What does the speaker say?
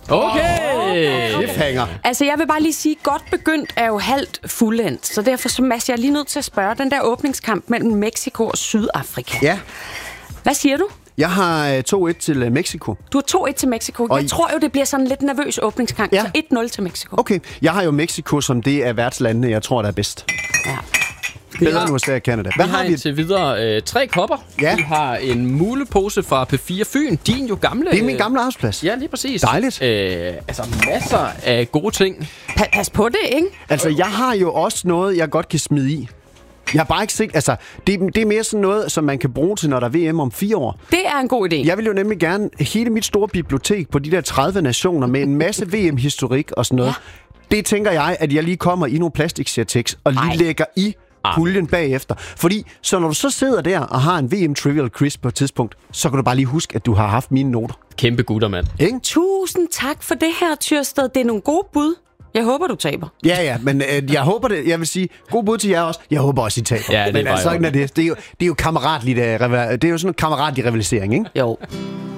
Okay. Cliffhanger. Altså, jeg vil bare lige sige, godt begyndt er jo halvt fuldendt. Så derfor, så Mads, jeg er lige nødt til at spørge. Den der åbningskamp mellem Mexico og Sydafrika. Ja, Hvad siger du? jeg har 2-1 til Mexico. Du har 2-1 til Mexico. Og Jeg tror jo, det bliver sådan en lidt nervøs åbningskamp. Ja. Så 1-0 til Mexico. Okay, jeg har jo Mexico som det af værtslandene, jeg tror, der er bedst. Ja. Bedre end USA og Canada. Hvad Vi har har vi? indtil videre 3 kopper. Ja. Vi har en mulepose fra P4 Fyn. Din jo gamle... Det er min gamle arbejdsplads. Ja, lige præcis. Dejligt. Altså masser af gode ting. Pas på det, ikke? Altså, jeg har jo også noget, jeg godt kan smide i. Jeg har bare ikke set... Altså, det er mere sådan noget, som man kan bruge til, når der er VM om 4 år. Det er en god idé. Jeg vil jo nemlig gerne hele mit store bibliotek på de der 30 nationer med en masse VM-historik og sådan noget. Ja. Det tænker jeg, at jeg lige kommer i nogle plastiksertex og lige lægger i puljen bagefter. Fordi, så når du så sidder der og har en VM Trivial Quiz på et tidspunkt, så kan du bare lige huske, at du har haft mine noter. Kæmpe gutter, mand. Ikke? Tusind tak for det her, Tyrsted. Det er nogle gode bud. Jeg håber, du taber. Ja, men jeg håber det. Jeg vil sige, god bud til jer også. Jeg håber også, I taber. Ja, det er men bare altså, det er jo kammeratligt. Det er jo sådan en kammeratlig rivalisering, ikke? Jo.